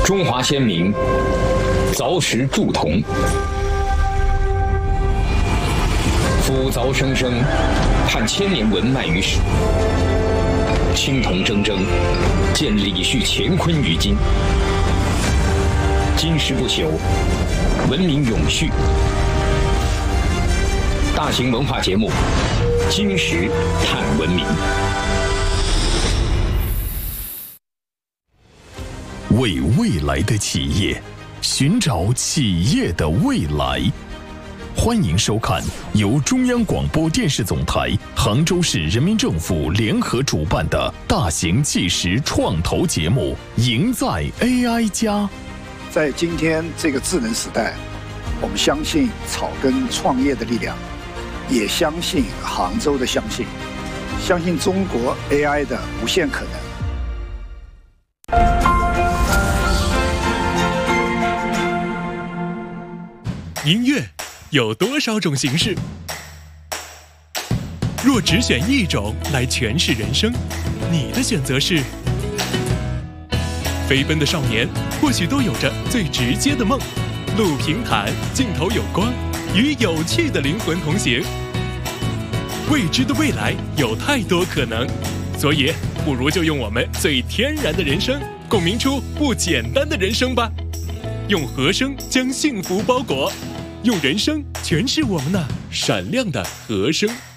中华先民凿石铸铜，斧凿生生，盼千年文脉于史。青铜铮铮，见李旭乾坤于今。金石不朽，文明永续。大型文化节目《金石探文明》， 为未来的企业寻找企业的未来。欢迎收看由中央广播电视总台、杭州市人民政府联合主办的大型纪实创投节目《赢在 AI 家》。 在今天这个智能时代，我们相信草根创业的力量，也相信杭州的相信中国 AI 的无限可能。 音乐有多少种形式？若只选一种来诠释人生，你的选择是？飞奔的少年或许都有着最直接的梦，路平坦，尽头有光，与有趣的灵魂同行。未知的未来有太多可能，所以不如就用我们最天然的人生，共鸣出不简单的人生吧。用和声将幸福包裹，用人生诠释我们那闪亮的和声。